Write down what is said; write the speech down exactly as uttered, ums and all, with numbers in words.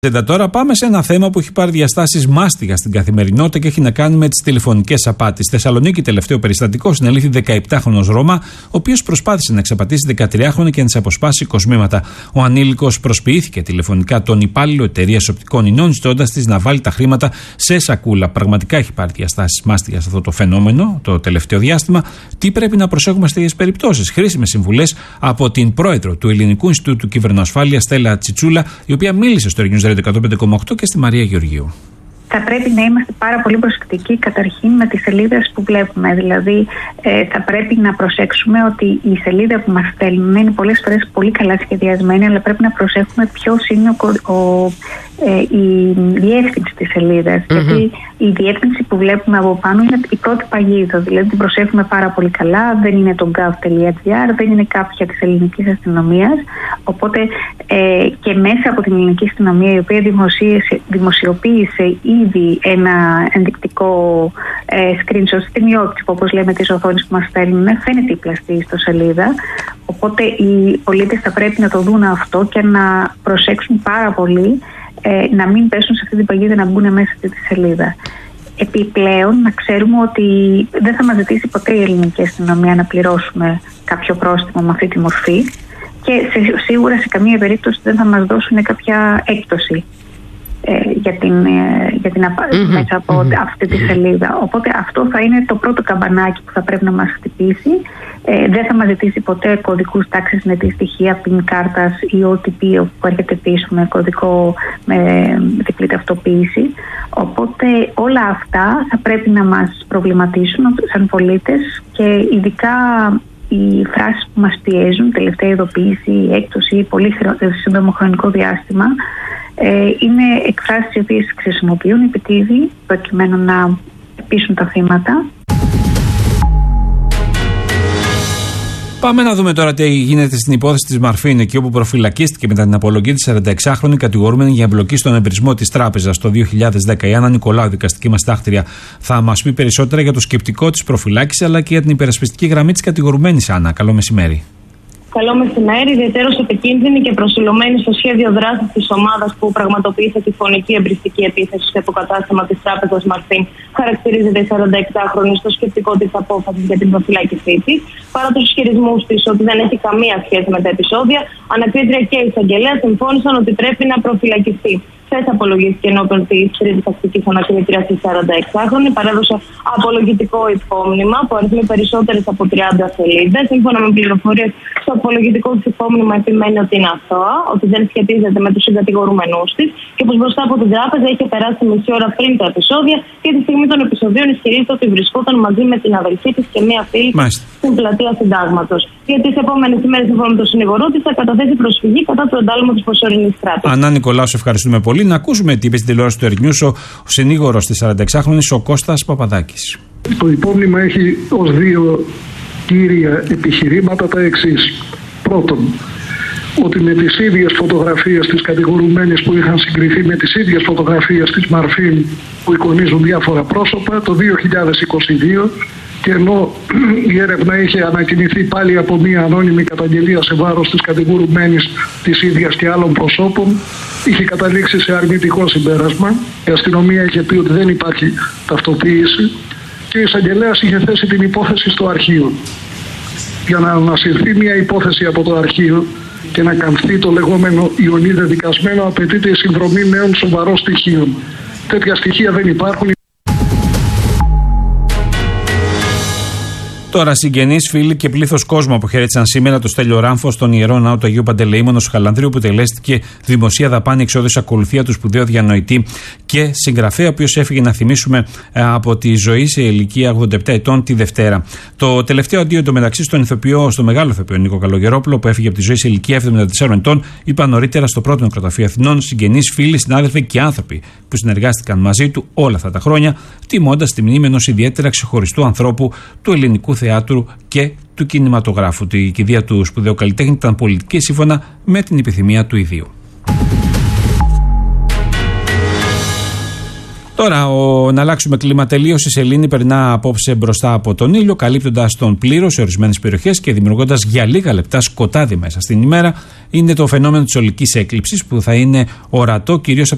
Τώρα πάμε σε ένα θέμα που έχει πάρει διαστάσεις μάστιγα στην καθημερινότητα και έχει να κάνει με τις τηλεφωνικές απάτες. Στη Θεσσαλονίκη, τελευταίο περιστατικό, συνελήφθη δεκαεπτάχρονος Ρώμα, ο οποίος προσπάθησε να εξαπατήσει δεκατριάχρονη και να της αποσπάσει κοσμήματα. Ο ανήλικος προσποιήθηκε τηλεφωνικά τον υπάλληλο εταιρείας οπτικών ινών, ζητώντας της να βάλει τα χρήματα σε σακούλα. Πραγματικά έχει πάρει διαστάσεις μάστιγα σε αυτό το φαινόμενο το τελευταίο διάστημα. Τι πρέπει να προσέχουμε σε τέτοιες περιπτώσεις? Χρήσιμες συμβουλές από την πρόεδρο του Ελληνικού Ινστιτούτου Κυβερνοασφάλειας, Στέλλα Τσιτσούλα, η οποία μίλησε στο News εκατό πέντε κόμμα οκτώ και στη Μαρία Γεωργίου. Θα πρέπει να είμαστε πάρα πολύ προσεκτικοί καταρχήν με τις σελίδες που βλέπουμε. Δηλαδή ε, θα πρέπει να προσέξουμε ότι η σελίδα που μας στέλνουν είναι πολλές φορές πολύ καλά σχεδιασμένη, αλλά πρέπει να προσέχουμε ποιος είναι ο, ο, ε, η διεύθυνση της σελίδας. Mm-hmm. Γιατί η διεύθυνση που βλέπουμε από πάνω είναι η πρώτη παγίδα, δηλαδή την προσέχουμε πάρα πολύ καλά, δεν είναι το gov.gr, δεν είναι κάποια της ελληνικής αστυνομίας, οπότε ε, και μέσα από την ελληνική αστυνομία, η οποία δημοσιοποίησε ήδη ένα ενδεικτικό ε, screenshot, στιγμιότυπο όπως λέμε της οθόνης που μας στέλνουν, φαίνεται η πλαστή στο σελίδα, οπότε οι πολίτες θα πρέπει να το δουν αυτό και να προσέξουν πάρα πολύ ε, να μην πέσουν σε αυτή την παγίδα, να μπουν μέσα σε αυτή τη σελίδα. Επιπλέον, να ξέρουμε ότι δεν θα μας ζητήσει ποτέ η ελληνική αστυνομία να πληρώσουμε κάποιο πρόστιμο με αυτή τη μορφή και σε, σίγουρα σε καμία περίπτωση δεν θα μας δώσουν κάποια έκπτωση ε, για την, ε, για την απα... mm-hmm. μέσα από mm-hmm. αυτή τη σελίδα. Οπότε αυτό θα είναι το πρώτο καμπανάκι που θα πρέπει να μας χτυπήσει. Ε, δεν θα μας ζητήσει ποτέ κωδικούς τάξης με τη στοιχεία πιν κάρτας ή ο τι πι που έρχεται πίσω με κωδικό με διπλή ταυτοποίηση. Οπότε όλα αυτά θα πρέπει να μας προβληματίσουν σαν πολίτες και ειδικά οι φράσεις που μας πιέζουν, τελευταία ειδοποίηση, η έκπτωση, πολύ σύντομο χρονικό διάστημα, ε, είναι εκφράσεις οι οποίες χρησιμοποιούν επιτίδη προκειμένου να πείσουν τα θύματα. Πάμε να δούμε τώρα τι γίνεται στην υπόθεση της Μαρφίν, εκεί όπου προφυλακίστηκε μετά την απολογή της σαρανταεξάχρονη κατηγορούμενη για εμπλοκή στον εμπρισμό της τράπεζας το δύο χιλιάδες δέκα. Η Άννα Νικολάου, δικαστική μας τάχτρια, θα μας πει περισσότερα για το σκεπτικό της προφυλάκησης αλλά και για την υπερασπιστική γραμμή της κατηγορουμένης. Άννα, καλό μεσημέρι. Καλό μεσημέρι, ιδιαίτερως επικίνδυνη και προσιλωμένη στο σχέδιο δράσης της ομάδας που πραγματοποίησε τη φωνική εμπριστική επίθεση στο υποκατάστημα της τράπεζας Μαρφίν, χαρακτηρίζεται η σαρανταεξάχρονη στο σκεπτικό της απόφασης για την προφυλάκησή της. Παρά τους ισχυρισμούς της ότι δεν έχει καμία σχέση με τα επεισόδια, ανακρίτρια και η εισαγγελέα συμφώνησαν ότι πρέπει να προφυλακιστεί. Χθες απολογήθηκε ενώπιον της τρίτης τακτικής ανακρίτριας της σαρανταεξάχρονη, παρέδωσε απολογητικό υπόμνημα που αριθμεί περισσότερες από τριάντα σελίδες. Σύμφωνα με πληροφορίες, στο απολογητικό της υπόμνημα επιμένει ότι είναι αθώα, ότι δεν σχετίζεται με τους συγκατηγορούμενους της και πως μπροστά από την τράπεζα είχε περάσει μισή ώρα πριν τα επεισόδια και τη στιγμή των επεισοδίων ισχυρίζεται ότι βρισκόταν μαζί με την αδελφή της και μία φίλη στην πλατεία Συντάγματος. Για τις επόμενες ημέρες, σύμφωνα με τον συνηγορό της, θα καταθέσει προσφυγή κατά του εντάλματος προσωρινής κράτησης. Ανά Νικολάου, σε ευχαριστούμε πολύ. Να ακούσουμε τι είπε στην τηλεόραση του Ερνιούς ο, ο συνήγορος της σαρανταεξάχρονης, ο Κώστας Παπαδάκης. Το υπόμνημα έχει ως δύο κύρια επιχειρήματα τα εξής. Πρώτον, ότι με τις ίδιες φωτογραφίες της κατηγορουμένης που είχαν συγκριθεί με τις ίδιες φωτογραφίες της Μαρφίν που εικονίζουν διάφορα πρόσωπα το δύο χιλιάδες είκοσι δύο, και ενώ η έρευνα είχε ανακοινηθεί πάλι από μια ανώνυμη καταγγελία σε βάρος της κατηγορουμένης της ίδιας και άλλων προσώπων, είχε καταλήξει σε αρνητικό συμπέρασμα. Η αστυνομία είχε πει ότι δεν υπάρχει ταυτοποίηση και ο εισαγγελέας είχε θέσει την υπόθεση στο αρχείο. Για να ανασυρθεί μια υπόθεση από το αρχείο και να καμφθεί το λεγόμενο ιονίδε δικασμένο, απαιτείται η συνδρομή νέων σοβαρών στοιχείων. Τέτοια στοιχεία δεν υπάρχουν. Τώρα, συγγενείς, φίλοι και πλήθος κόσμου αποχαιρέτησαν σήμερα το Στέλιο Ράμφο στον Ιερό Ναό του Αγίου Παντελεήμονο στο Χαλανδρίο, που τελέστηκε δημοσία δαπάνη εξόδου ακολουθία του σπουδαίου διανοητή και συγγραφέα, ο οποίος έφυγε, να θυμίσουμε, από τη ζωή σε ηλικία ογδόντα επτά ετών τη Δευτέρα. Το τελευταίο αντίο εντωμεταξύ στον ηθοποιό, στο μεγάλο ηθοποιό Νίκο Καλογερόπουλο, που έφυγε από τη ζωή σε ηλικία εβδομήντα τεσσάρων ετών, είπα νωρίτερα στο πρώτο νεκροταφείο Αθηνών συγγενείς, φίλοι, συνάδελφοι και άνθρωποι που συνεργάστηκαν μαζί του όλα αυτά τα χρόνια, τιμώντας τη μνήμη ενός ιδιαίτερα ξεχωριστού ανθρώπου του ελληνικού θεάτρου και του κινηματογράφου. Η κηδεία του σπουδαίου καλλιτέχνη ήταν πολιτική σύμφωνα με την επιθυμία του ιδίου. Τώρα, ο, να αλλάξουμε κλίμα τελείως. Η σελήνη περνά απόψε μπροστά από τον ήλιο, καλύπτοντας τον πλήρως σε ορισμένες περιοχές και δημιουργώντας για λίγα λεπτά σκοτάδι μέσα στην ημέρα. Είναι το φαινόμενο της ολικής έκλειψης που θα είναι ορατό κυρίως